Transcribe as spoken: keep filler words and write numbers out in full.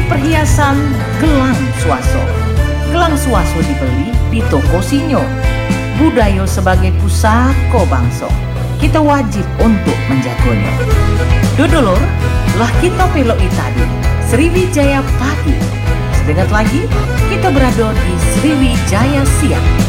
perhiasan gelang suaso. Gelang suaso dibeli di toko Sinyo. Budaya sebagai pusako bangsa, kita wajib untuk menjaganya. Dodolor, lah kita peloi tadi Sriwijaya pagi. Sedengat lagi, kita berada di Sriwijaya siang.